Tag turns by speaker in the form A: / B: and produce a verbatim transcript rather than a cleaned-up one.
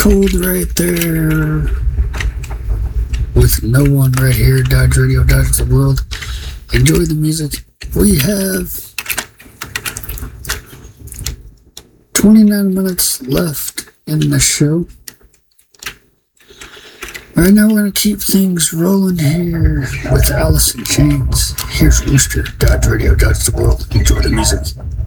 A: Cold right there. With No One right here. Dodge Radio, Dodge the World. Enjoy the music. We have twenty-nine minutes left in the show. Right now we're going to keep things rolling here with Alice in Chains. Here's Rooster, Dodge Radio, Dodge the World. Enjoy the music.